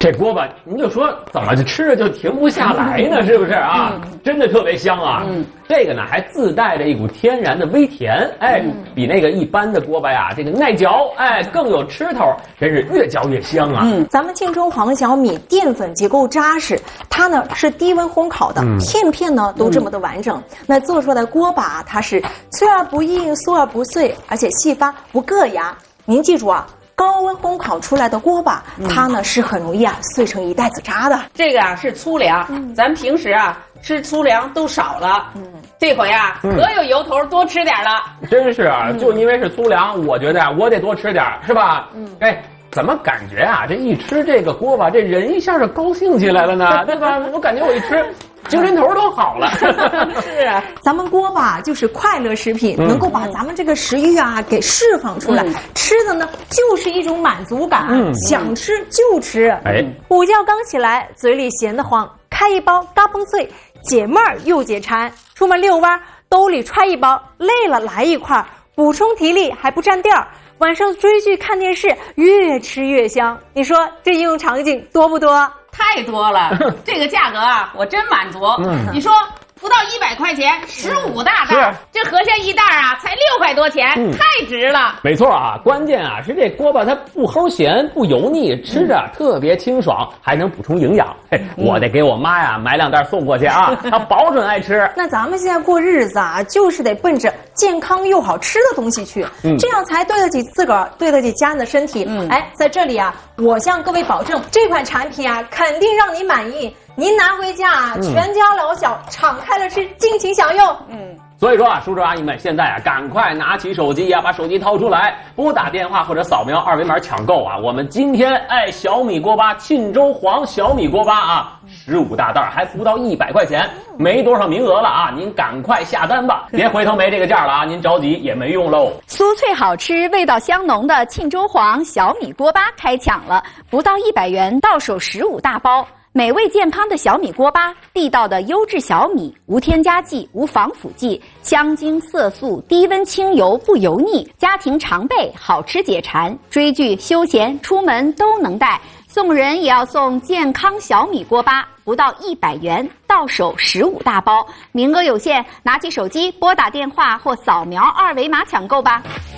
这锅巴，您就说怎么吃着就停不下来呢？是不是啊？真的特别香啊！这个呢还自带着一股天然的微甜，比那个一般的锅巴呀，这个耐嚼，更有吃头，真是越嚼越香啊！ 咱们庆州黄小米淀粉结构扎实，它呢是低温烘烤的，片片呢都这么的完整。那做出来的锅巴它是脆而不硬，酥而不碎，而且细发不硌牙。您记住啊。高温烘烤出来的锅巴，它呢是很容易碎成一袋子渣的。 这个啊是粗粮，咱平时啊吃粗粮都少了，这回啊可有由头多吃点了。 真是啊，就因为是粗粮，我觉得我得多吃点，是吧？怎么感觉啊，这一吃这个锅巴，这人一下就高兴起来了呢？对吧？我感觉我一吃。精神头都好了， 是啊，咱们锅巴就是快乐食品，能够把咱们这个食欲啊给释放出来，吃的呢就是一种满足感，想吃就吃。午觉刚起来，嘴里闲得慌，开一包嘎嘣脆，解闷儿又解馋。出门遛弯，兜里揣一包，累了来一块，补充体力还不占地儿。晚上追剧看电视，越吃越香。你说这应用场景多不多？ 太多了，这个价格啊，我真满足。你说不到100块钱，15大袋，这合下一袋啊，才6块多钱，太值了。 没错啊，关键啊是这锅巴它不齁咸，不油腻，吃着特别清爽，还能补充营养。我得给我妈呀买2袋送过去啊，她保准爱吃。 那咱们现在过日子啊，就是得奔着健康又好吃的东西去，这样才对得起自个儿，对得起家人的身体。在这里啊，我向各位保证，这款产品啊，肯定让你满意。您拿回家啊，全家老小敞开了吃，尽情享用。 所以说啊，叔叔阿姨们现在啊，赶快拿起手机呀，把手机掏出来，拨打电话或者扫描2维码抢购啊！我们今天小米锅巴，沁州黄小米锅巴啊，15大袋还不到100块钱，没多少名额了啊！您赶快下单吧，别回头没这个价了啊！您着急也没用喽。 酥脆好吃、味道香浓的沁州黄小米锅巴开抢了，不到100元到手15大包。美味健康的小米锅巴，地道的优质小米，无添加剂，无防腐剂，香精色素，低温清油，不油腻，家庭常备，好吃解馋，追剧、休闲、出门都能带。送人也要送健康小米锅巴，不到100元，到手15大包，名额有限，拿起手机拨打电话或扫描2维码抢购吧。